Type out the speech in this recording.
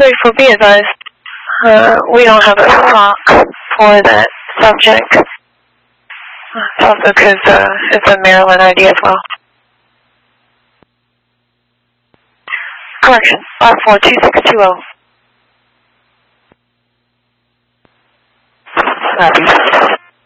34, be advised. We don't have a lock for that subject. It's also because it's a Maryland ID as well. Correction, last 42620. Copy.